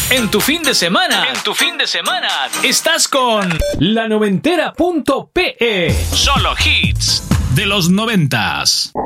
En tu fin de semana. Estás con La Noventera.pe. Solo hits de los 90s.